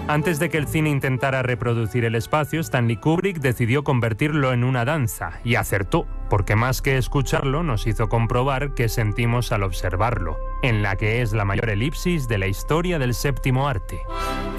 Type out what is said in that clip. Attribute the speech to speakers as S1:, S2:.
S1: Antes de que el cine intentara reproducir el espacio, Stanley Kubrick decidió convertirlo en una danza, y acertó, porque más que escucharlo nos hizo comprobar qué sentimos al observarlo, en la que es la mayor elipsis de la historia del séptimo arte.